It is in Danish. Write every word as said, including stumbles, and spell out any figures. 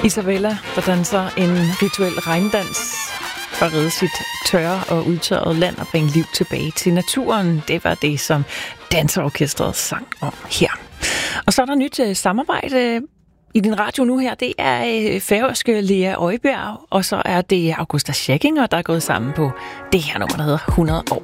Isabella, der danser en rituel regndans for at redde sit tørre og udtørrede land og bringe liv tilbage til naturen. Det var det, som danseorkestret sang om her. Og så er der nyt uh, samarbejde i din radio nu her. Det er uh, færøske Lea Øjbjerg, og så er det Augusta Schæckinger, der er gået sammen på det her nummer, der hedder hundrede år.